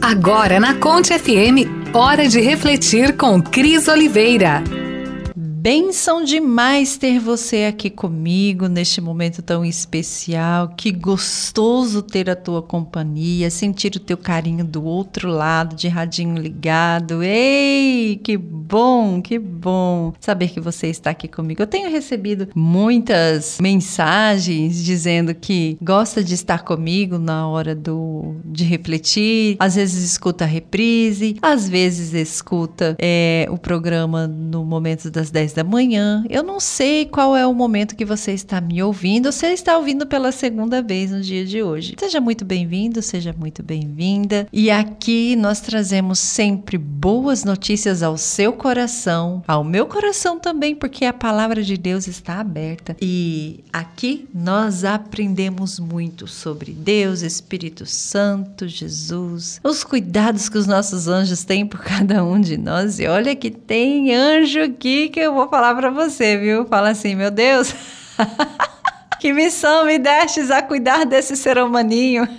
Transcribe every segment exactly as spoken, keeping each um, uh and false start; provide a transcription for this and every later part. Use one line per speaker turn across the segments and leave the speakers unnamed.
Agora na Conte F M, hora de refletir com Cris Oliveira.
Bênção demais ter você aqui comigo neste momento tão especial. Que gostoso ter a tua companhia, sentir o teu carinho do outro lado, de radinho ligado. Ei, que bom, que bom saber que você está aqui comigo. Eu tenho recebido muitas mensagens dizendo que gosta de estar comigo na hora do, de refletir. Às vezes escuta a reprise, às vezes escuta é, o programa no momento das dez da manhã. Eu não sei qual é o momento que você está me ouvindo, ou você está ouvindo pela segunda vez no dia de hoje. Seja muito bem-vindo, seja muito bem-vinda. E aqui nós trazemos sempre boas notícias ao seu coração, ao meu coração também, porque a palavra de Deus está aberta. E aqui nós aprendemos muito sobre Deus, Espírito Santo, Jesus, os cuidados que os nossos anjos têm por cada um de nós. E olha que tem anjo aqui que eu vou falar pra você, viu? Fala assim, meu Deus, que missão me destes a cuidar desse ser humaninho.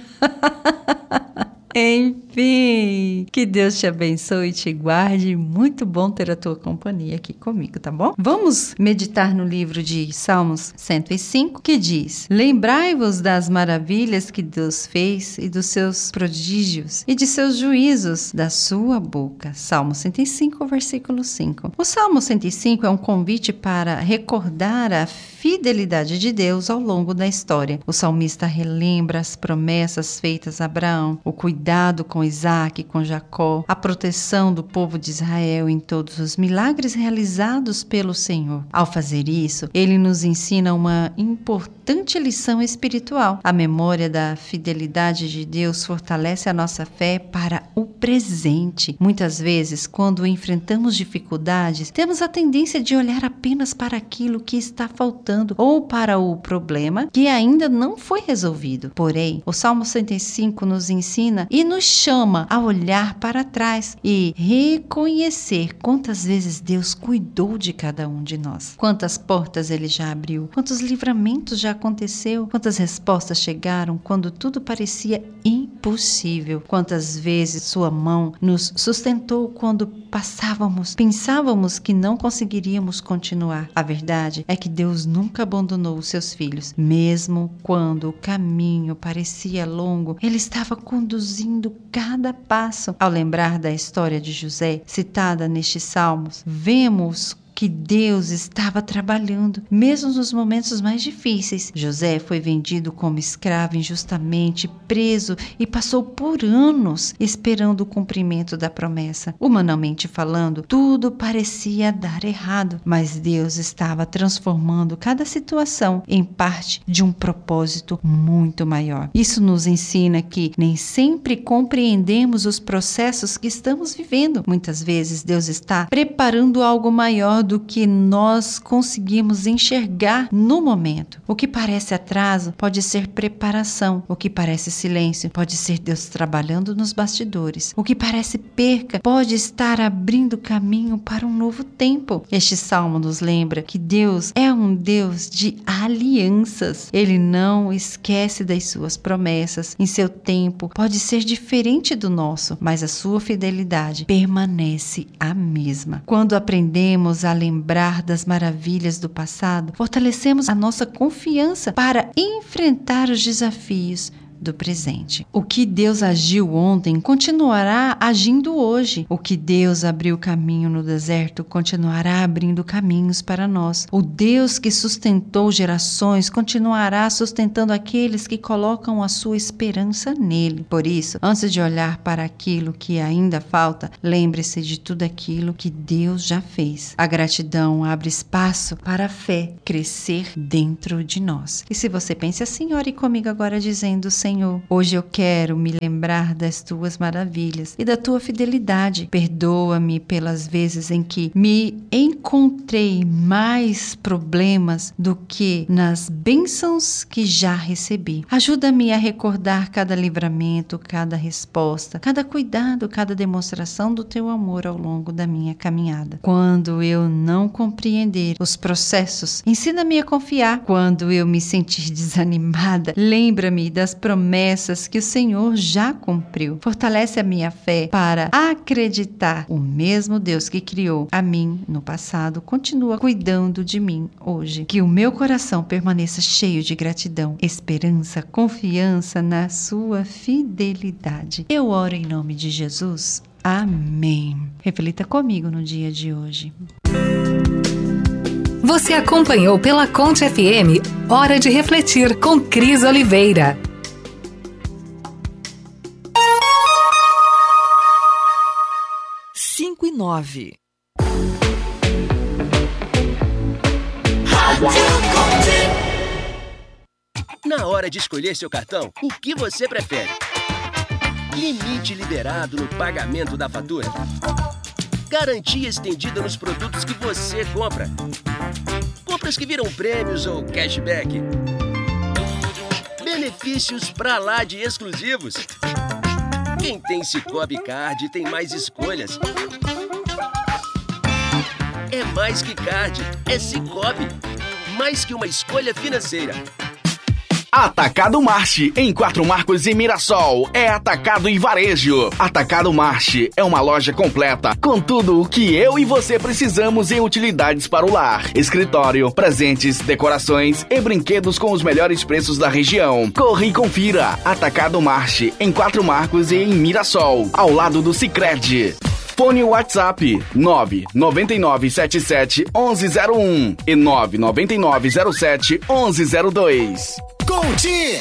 Enfim, que Deus te abençoe e te guarde. Muito bom ter a tua companhia aqui comigo, tá bom? Vamos meditar no livro de Salmos cento e cinco, que diz: lembrai-vos das maravilhas que Deus fez e dos seus prodígios e de seus juízos da sua boca. Salmo cento e cinco, versículo cinco. O Salmo cento e cinco é um convite para recordar a fidelidade de Deus ao longo da história. O salmista relembra as promessas feitas a Abraão, o cuidado com Isaac e com Jacó, a proteção do povo de Israel em todos os milagres realizados pelo Senhor. Ao fazer isso, ele nos ensina uma importante lição espiritual. A memória da fidelidade de Deus fortalece a nossa fé para o presente. Muitas vezes, quando enfrentamos dificuldades, temos a tendência de olhar apenas para aquilo que está faltando ou para o problema que ainda não foi resolvido. Porém, o Salmo cento e cinco nos ensina e nos chama a olhar para trás e reconhecer quantas vezes Deus cuidou de cada um de nós. Quantas portas Ele já abriu, quantos livramentos já aconteceu, quantas respostas chegaram quando tudo parecia impossível. Quantas vezes Sua mão nos sustentou quando passávamos, pensávamos que não conseguiríamos continuar. A verdade é que Deus nunca abandonou os seus filhos. Mesmo quando o caminho parecia longo, Ele estava conduzindo cada passo. Ao lembrar da história de José, citada nestes salmos, vemos que Deus estava trabalhando, mesmo nos momentos mais difíceis. José foi vendido como escravo injustamente, preso e passou por anos esperando o cumprimento da promessa. Humanamente falando, tudo parecia dar errado, mas Deus estava transformando cada situação em parte de um propósito muito maior. Isso nos ensina que nem sempre compreendemos os processos que estamos vivendo. Muitas vezes Deus está preparando algo maior do que nós conseguimos enxergar no momento. O que parece atraso pode ser preparação. O que parece silêncio pode ser Deus trabalhando nos bastidores. O que parece perca pode estar abrindo caminho para um novo tempo. Este salmo nos lembra que Deus é um Deus de alianças. Ele não esquece das suas promessas. Em seu tempo pode ser diferente do nosso, mas a sua fidelidade permanece a mesma. Quando aprendemos a lembrar das maravilhas do passado, fortalecemos a nossa confiança para enfrentar os desafios do presente. O que Deus agiu ontem continuará agindo hoje. O que Deus abriu caminho no deserto continuará abrindo caminhos para nós. O Deus que sustentou gerações continuará sustentando aqueles que colocam a sua esperança nele. Por isso, antes de olhar para aquilo que ainda falta, lembre-se de tudo aquilo que Deus já fez. A gratidão abre espaço para a fé crescer dentro de nós. E se você pensa assim, ore comigo agora dizendo: Senhor, hoje eu quero me lembrar das tuas maravilhas e da tua fidelidade. Perdoa-me pelas vezes em que me encontrei mais problemas do que nas bênçãos que já recebi. Ajuda-me a recordar cada livramento, cada resposta, cada cuidado, cada demonstração do teu amor ao longo da minha caminhada. Quando eu não compreender os processos, ensina-me a confiar. Quando eu me sentir desanimada, lembra-me das promessas promessas que o Senhor já cumpriu. Fortalece a minha fé para acreditar o mesmo Deus que criou a mim no passado continua cuidando de mim hoje. Que o meu coração permaneça cheio de gratidão, esperança, confiança na sua fidelidade. Eu oro em nome de Jesus. Amém. Reflita comigo no dia de hoje.
Você acompanhou pela Conte F M Hora de Refletir com Cris Oliveira.
cinco e nove.
Na hora de escolher seu cartão, o que você prefere? Limite liberado no pagamento da fatura? Garantia estendida nos produtos que você compra? Compras que viram prêmios ou cashback? Benefícios pra lá de exclusivos? Quem tem Sicoob Card tem mais escolhas. É mais que card, é Sicoob. Mais que uma escolha financeira.
Atacado Marche, em Quatro Marcos e Mirassol, é atacado e varejo. Atacado Marche é uma loja completa, com tudo o que eu e você precisamos em utilidades para o lar, escritório, presentes, decorações e brinquedos com os melhores preços da região. Corre e confira. Atacado Marche, em Quatro Marcos e em Mirassol, ao lado do Sicredi. Fone WhatsApp nove nove nove sete sete um um zero um e nove nove nove zero sete um um zero dois.
Conte!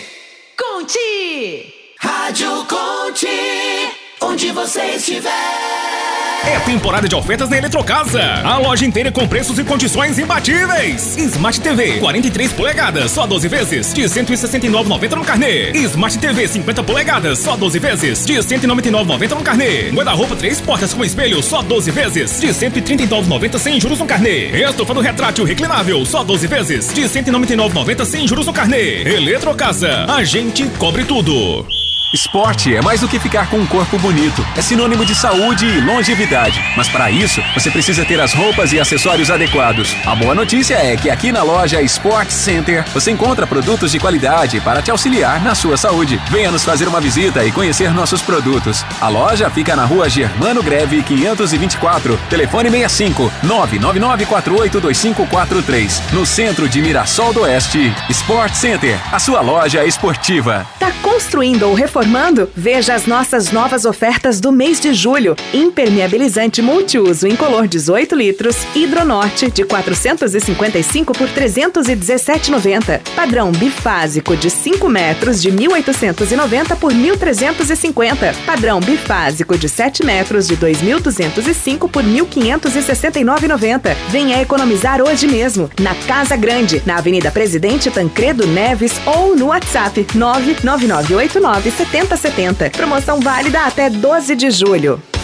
Conte!
Rádio Conte! Onde você estiver!
É temporada de ofertas na Eletrocasa. A loja inteira com preços e condições imbatíveis. Smart T V quarenta e três polegadas, só doze vezes, de cento e sessenta e nove reais e noventa centavos no carnê. Smart T V cinquenta polegadas, só doze vezes, de cento e noventa e nove reais e noventa centavos no carnê. Guarda-roupa três portas com espelho, só doze vezes, de cento e trinta e nove reais e noventa centavos sem juros no carnê. Estofado retrátil reclinável, só doze vezes, de cento e noventa e nove reais e noventa centavos sem juros no carnê. Eletrocasa, a gente cobre tudo.
Esporte é mais do que ficar com um corpo bonito. É sinônimo de saúde e longevidade. Mas para isso, você precisa ter as roupas e acessórios adequados. A boa notícia é que aqui na loja Sport Center você encontra produtos de qualidade para te auxiliar na sua saúde. Venha nos fazer uma visita e conhecer nossos produtos. A loja fica na rua Germano Greve quinhentos e vinte e quatro. Telefone sessenta e cinco, nove nove nove quatro oito dois cinco quatro três. No centro de Mirassol do Oeste. Sport Center, a sua loja esportiva.
Tá construindo ou reformando? Veja as nossas novas ofertas do mês de julho. Impermeabilizante multiuso incolor dezoito litros, Hidronorte de quatrocentos e cinquenta e cinco por trezentos e dezessete reais e noventa centavos. Padrão bifásico de cinco metros de mil oitocentos e noventa por mil trezentos e cinquenta. Padrão bifásico de sete metros de dois mil duzentos e cinco por mil quinhentos e sessenta e nove reais e noventa centavos. Venha economizar hoje mesmo, na Casa Grande, na Avenida Presidente Tancredo Neves ou no WhatsApp nove nove nove oito nove sete zero sete zero. Promoção válida até doze de julho.